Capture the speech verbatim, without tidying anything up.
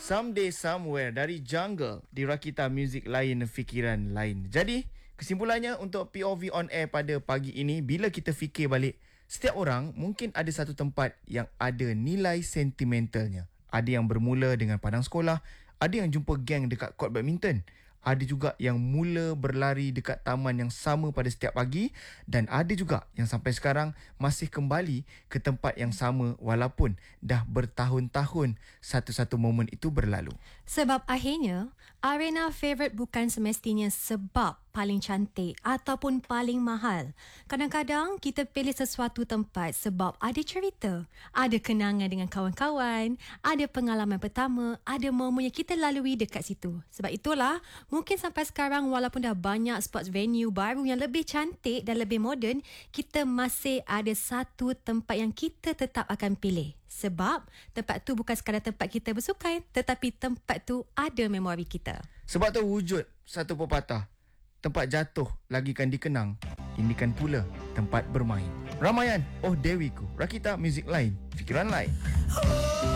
Someday Somewhere dari Jungle di Rakita Music Lain Fikiran Lain. Jadi, kesimpulannya untuk P O V On Air pada pagi ini, bila kita fikir balik, setiap orang mungkin ada satu tempat yang ada nilai sentimentalnya. Ada yang bermula dengan padang sekolah, ada yang jumpa geng dekat court badminton, ada juga yang mula berlari dekat taman yang sama pada setiap pagi, dan ada juga yang sampai sekarang masih kembali ke tempat yang sama walaupun dah bertahun-tahun satu-satu momen itu berlalu. Sebab akhirnya, arena favourite bukan semestinya sebab paling cantik ataupun paling mahal. Kadang-kadang kita pilih sesuatu tempat sebab ada cerita, ada kenangan dengan kawan-kawan, ada pengalaman pertama, ada momen yang kita lalui dekat situ. Sebab itulah, mungkin sampai sekarang walaupun dah banyak sports venue baru yang lebih cantik dan lebih moden, kita masih ada satu tempat yang kita tetap akan pilih. Sebab tempat tu bukan sekadar tempat kita bersukan, tetapi tempat tu ada memori kita. Sebab tu wujud satu pepatah, tempat jatuh lagikan dikenang, ini kan pula tempat bermain. Ramayan, oh Dewiku, Rakita Music Lain, Fikiran Lain.